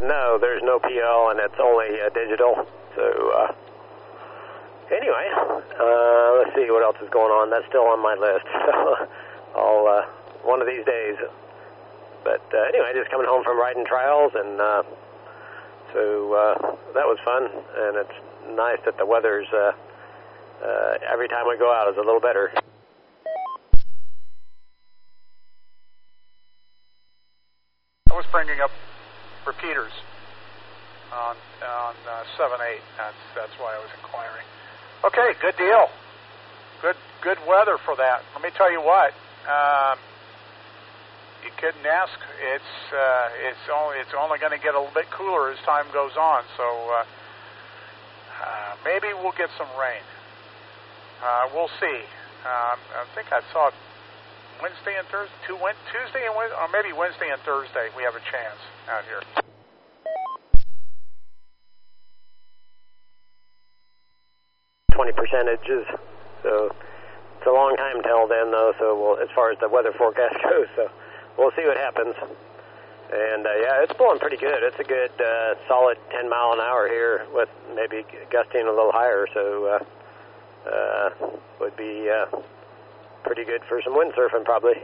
No, there's no PL, and it's only digital. So, anyway, let's see what else is going on. That's still on my list. So, I'll, one of these days. But anyway, just coming home from riding trials, and so that was fun. And it's nice that the weather's, every time we go out, is a little better. I was bringing up repeaters on 7-8. That's why I was inquiring. Okay, good deal. Good weather for that. Let me tell you what. You couldn't ask. It's only going to get a little bit cooler as time goes on. So maybe we'll get some rain. We'll see. I think I saw Wednesday and Thursday, Tuesday and Wednesday, or maybe Wednesday and Thursday. We have a chance out here. Percentages, so it's a long time till then, though. So as far as the weather forecast goes, so we'll see what happens. And yeah, it's blowing pretty good. It's a good solid 10 mile an hour here, with maybe gusting a little higher. So would be pretty good for some windsurfing, probably.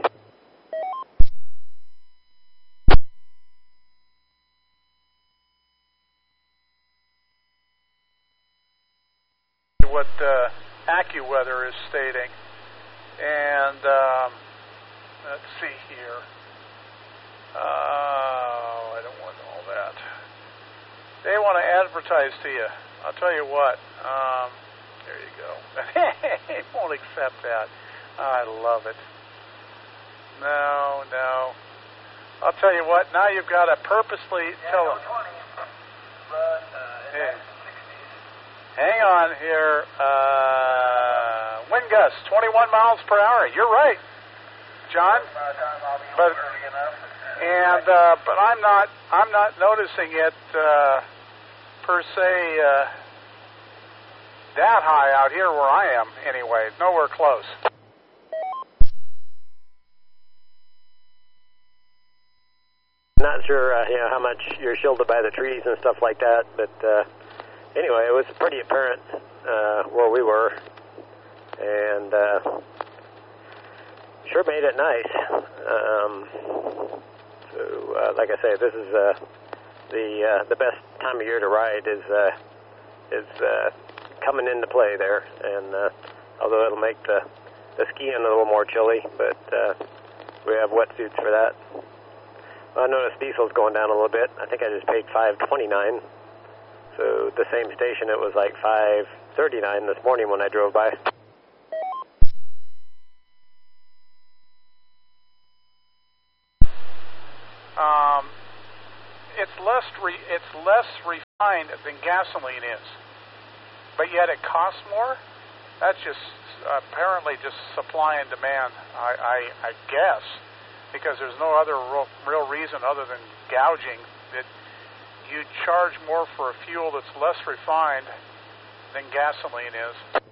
What AccuWeather is stating, and let's see here. I don't want all that. They want to advertise to you. I'll tell you what. There you go. They won't accept that. I love it. No. I'll tell you what. Now you've got to purposely tell them. Hang on here. Wind gusts 21 miles per hour. You're right, John. But I'm not noticing it per se that high out here where I am. Anyway, nowhere close. Not sure, how much you're shielded by the trees and stuff like that, but anyway, it was pretty apparent where we were, and sure made it nice. So, like I say, this is the best time of year to ride is coming into play there, and although it'll make the skiing a little more chilly, but we have wetsuits for that. I noticed diesel's going down a little bit. I think I just paid $5.29. So the same station, it was like $5.39 this morning when I drove by. It's less refined than gasoline is, but yet it costs more. That's just apparently just supply and demand, I guess, because there's no other real reason other than gouging that you charge more for a fuel that's less refined than gasoline is.